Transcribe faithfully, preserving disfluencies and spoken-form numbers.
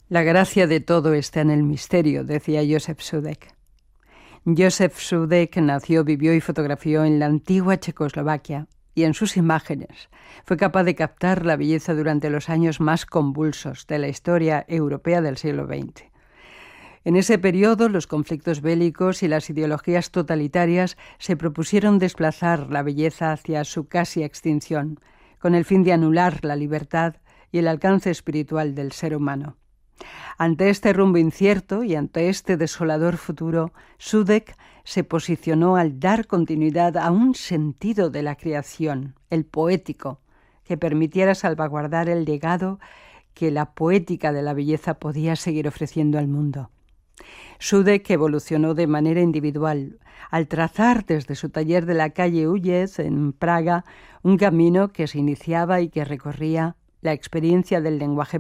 La gracia de todo está en el misterio, decía Joseph Sudek. Joseph Sudek nació, vivió y fotografió en la antigua Checoslovaquia, y en sus imágenes fue capaz de captar la belleza durante los años más convulsos de la historia europea del siglo veinte. En ese periodo, los conflictos bélicos y las ideologías totalitarias se propusieron desplazar la belleza hacia su casi extinción, con el fin de anular la libertad y el alcance espiritual del ser humano. Ante este rumbo incierto y ante este desolador futuro, Sudek se posicionó al dar continuidad a un sentido de la creación, el poético, que permitiera salvaguardar el legado que la poética de la belleza podía seguir ofreciendo al mundo. Sudek evolucionó de manera individual, al trazar desde su taller de la calle Újez, en Praga, un camino que se iniciaba y que recorría la experiencia del lenguaje